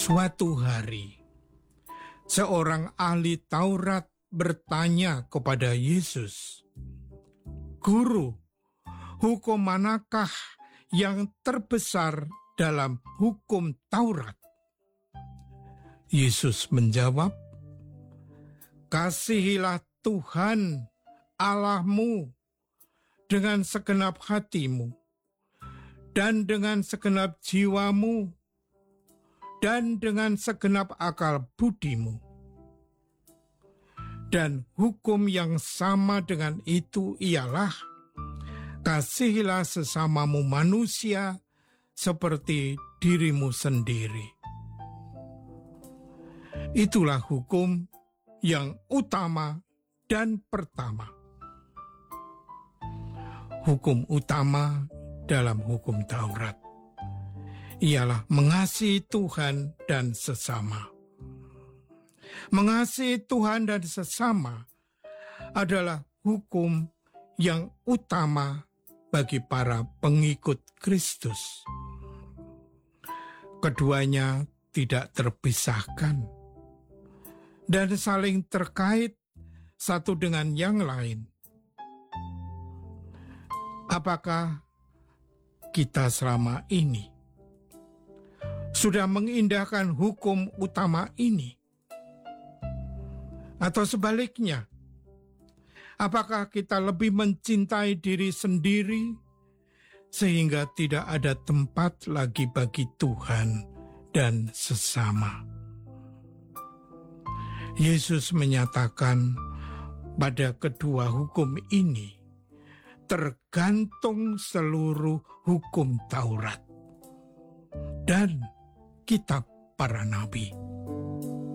Suatu hari, seorang ahli Taurat bertanya kepada Yesus, "Guru, hukum manakah yang terbesar dalam hukum Taurat?" Yesus menjawab, "Kasihilah Tuhan Allahmu dengan segenap hatimu, dan dengan segenap jiwamu, dan dengan segenap akal budimu. Dan hukum yang sama dengan itu ialah, kasihilah sesamamu manusia seperti dirimu sendiri." Itulah hukum yang utama dan pertama. Hukum utama dalam hukum Taurat ialah mengasihi Tuhan dan sesama. Mengasihi Tuhan dan sesama adalah hukum yang utama bagi para pengikut Kristus. Keduanya tidak terpisahkan dan saling terkait satu dengan yang lain. Apakah kita selama ini sudah mengindahkan hukum utama ini? Atau sebaliknya, apakah kita lebih mencintai diri sendiri sehingga tidak ada tempat lagi bagi Tuhan dan sesama? Yesus menyatakan pada kedua hukum ini tergantung seluruh hukum Taurat dan kitab para nabi.